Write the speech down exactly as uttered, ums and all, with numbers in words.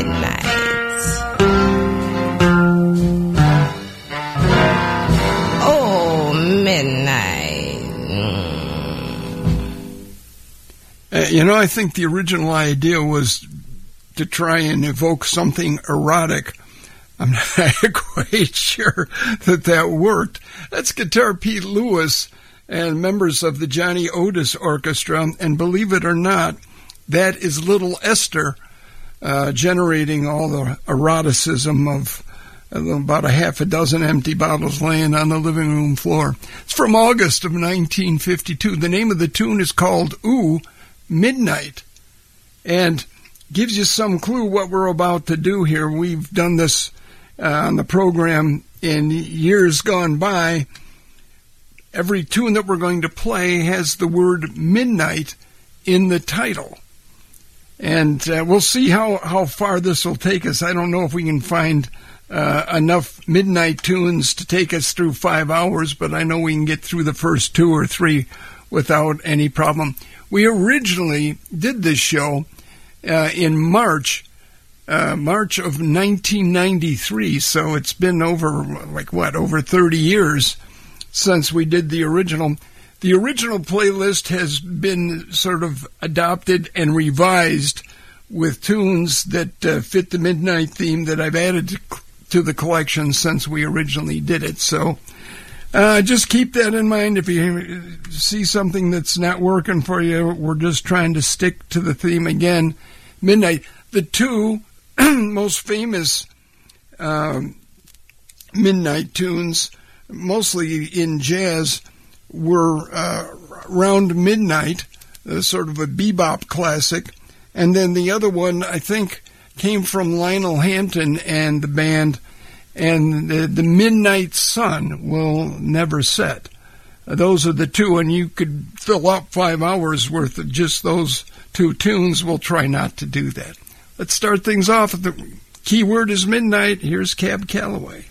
midnight. Oh, midnight. Mm. Uh, you know, I think the original idea was to try and evoke something erotic. I'm not quite sure that that worked. That's guitar Pete Lewis and members of the Johnny Otis Orchestra, and believe it or not, that is Little Esther uh, generating all the eroticism of uh, about a half a dozen empty bottles laying on the living room floor. It's from August of nineteen fifty-two. The name of the tune is called Ooh, Midnight, and gives you some clue what we're about to do here. We've done this uh, on the program in years gone by. Every tune that we're going to play has the word midnight in the title. And uh, we'll see how, how far this will take us. I don't know if we can find uh, enough midnight tunes to take us through five hours, but I know we can get through the first two or three without any problem. We originally did this show uh, in March, uh, March of nineteen ninety-three, so it's been over, like what, over thirty years since we did the original. The original playlist has been sort of adopted and revised with tunes that uh, fit the midnight theme that I've added to, to the collection since we originally did it. So uh, just keep that in mind. If you see something that's not working for you, we're just trying to stick to the theme again. Midnight. The two most famous um, midnight tunes, mostly in jazz, were uh, Round Midnight, uh, sort of a bebop classic, and then the other one, I think, came from Lionel Hampton and the band, and the, the Midnight Sun Will Never Set. Uh, those are the two, and you could fill up five hours worth of just those two tunes. We'll try not to do that. Let's start things off. The key word is midnight. Here's Cab Calloway.